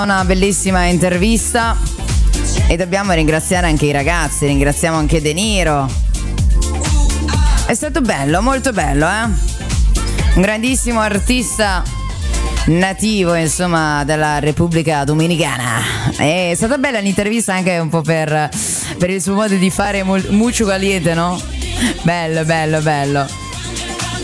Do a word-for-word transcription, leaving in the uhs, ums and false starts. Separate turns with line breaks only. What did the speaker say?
Una bellissima intervista e dobbiamo ringraziare anche i ragazzi, ringraziamo anche De Niro. È stato bello, molto bello, eh? Un grandissimo artista nativo, insomma, della Repubblica Dominicana. È stata bella l'intervista anche un po' per, per il suo modo di fare mucho caliente, no? Bello, bello, bello.